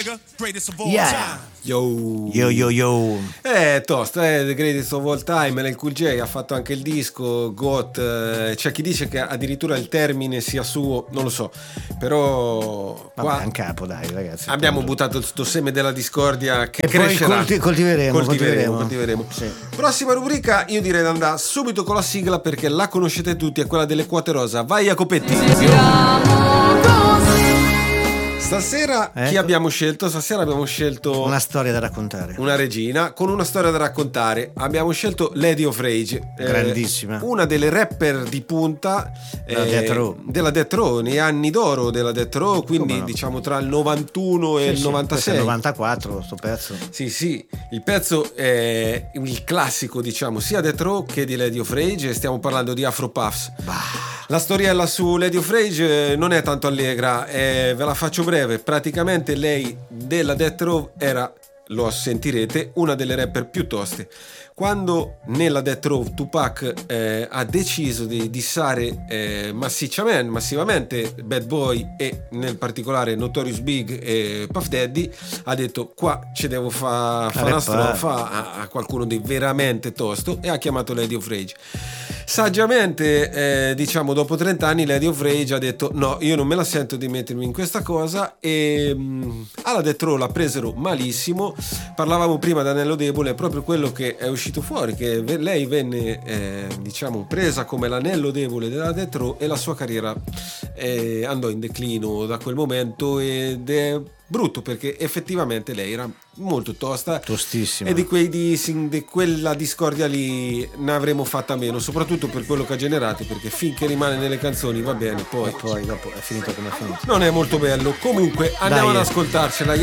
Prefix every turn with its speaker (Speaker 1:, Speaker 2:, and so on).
Speaker 1: Yeah.
Speaker 2: Yo.
Speaker 1: È tosta, The Greatest of All Time. LL Cool J ha fatto anche il disco GOAT. C'è chi dice che addirittura il termine sia suo, non lo so, però
Speaker 2: Vabbè,
Speaker 1: qua
Speaker 2: un capo, dai ragazzi,
Speaker 1: abbiamo buttato sto seme della discordia che
Speaker 2: e
Speaker 1: crescerà.
Speaker 2: poi coltiveremo.
Speaker 1: Sì. Prossima rubrica, io direi di andare subito con la sigla, perché la conoscete tutti, è quella delle quote rosa. Vai Jacopetti. Stasera chi abbiamo scelto? Stasera abbiamo scelto
Speaker 2: una storia da raccontare,
Speaker 1: una regina con una storia da raccontare. Abbiamo scelto Lady of Rage,
Speaker 2: grandissima,
Speaker 1: una delle rapper di punta della Death Row, nei anni d'oro della Death Row, quindi diciamo tra il 91 e il 96.
Speaker 2: Il 94 sto pezzo.
Speaker 1: Sì, il pezzo è il classico, diciamo, sia Death Row che di Lady of Rage, e stiamo parlando di Afro Puffs. La storiella su Lady of Rage non è tanto allegra, ve la faccio breve. Praticamente lei della Death Row era, lo sentirete, una delle rapper più toste. Quando nella Death Row Tupac ha deciso di dissare massivamente Bad Boy e nel particolare Notorious Big e Puff Daddy, ha detto: qua ci devo fare una strofa a qualcuno di veramente tosto, e ha chiamato Lady of Rage. Saggiamente, diciamo, dopo 30 anni Lady of Rage ha detto: no, io non me la sento di mettermi in questa cosa, e alla Death Row la presero malissimo. Parlavamo prima d'anello debole, è proprio quello che è uscito fuori, che lei venne diciamo presa come l'anello debole della Death Row, e la sua carriera andò in declino da quel momento, ed è brutto perché effettivamente lei era molto tosta,
Speaker 2: tostissima,
Speaker 1: e di quella discordia lì ne avremo fatta meno, soprattutto per quello che ha generato, perché finché rimane nelle canzoni va bene, poi
Speaker 2: dopo è finito come è finito,
Speaker 1: non è molto bello. Comunque andiamo ad ascoltarcela.